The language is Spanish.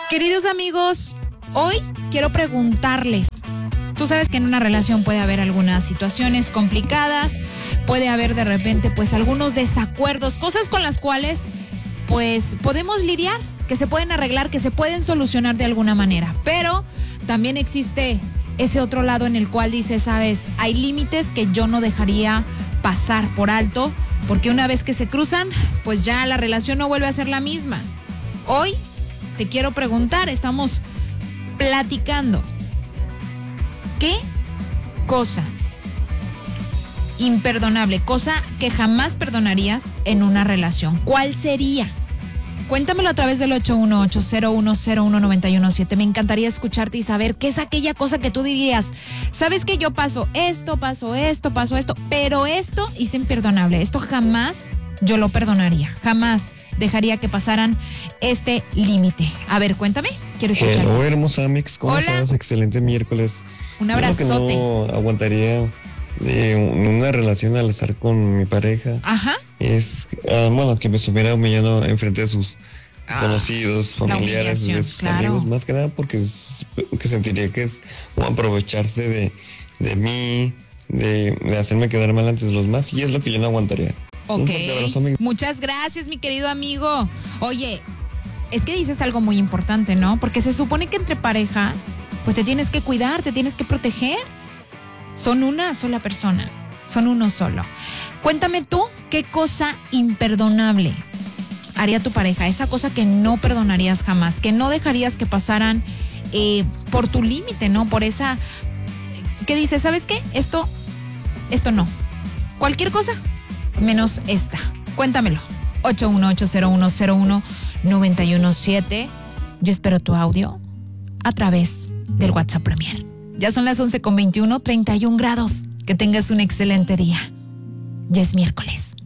Queridos amigos, hoy quiero preguntarles, tú sabes que en una relación puede haber algunas situaciones complicadas, puede haber de repente pues algunos desacuerdos, cosas con las cuales pues podemos lidiar, que se pueden arreglar, que se pueden solucionar de alguna manera, pero también existe ese otro lado en el cual dice, sabes, hay límites que yo no dejaría pasar por alto, porque una vez que se cruzan, pues ya la relación no vuelve a ser la misma. Hoy te quiero preguntar, estamos platicando, ¿qué cosa imperdonable, cosa que jamás perdonarías en una relación? ¿Cuál sería? Cuéntamelo a través del 818-0101-917. Me encantaría escucharte y saber qué es aquella cosa que tú dirías. ¿Sabes que yo paso esto, pero esto es imperdonable? Esto jamás yo lo perdonaría. Jamás dejaría que pasaran este límite. A ver, cuéntame. Quiero escuchar. Hello, hermosa Mix. ¿Cómo Hola. estás? Excelente miércoles. Un abrazote. Yo lo que no aguantaría de una relación al estar con mi pareja. Ajá. Es, que me estuviera humillando enfrente de sus conocidos, familiares, de sus amigos, más que nada porque sentiría que es como aprovecharse de mí, de hacerme quedar mal ante los más, y es lo que yo no aguantaría. Ok, muchas gracias, mi querido amigo. Oye, es que dices algo muy importante, ¿no? Porque se supone que entre pareja, pues te tienes que cuidar, te tienes que proteger. Son una sola persona, son uno solo. Cuéntame tú, ¿qué cosa imperdonable haría tu pareja? Esa cosa que no perdonarías jamás, que no dejarías que pasaran por tu límite, ¿no? Por esa, que dices, ¿sabes qué? Esto no. Cualquier cosa menos esta. Cuéntamelo. 818-0101-917. Yo espero tu audio a través del WhatsApp Premier. Ya son las 11:21, 31 grados. Que tengas un excelente día. Ya es miércoles.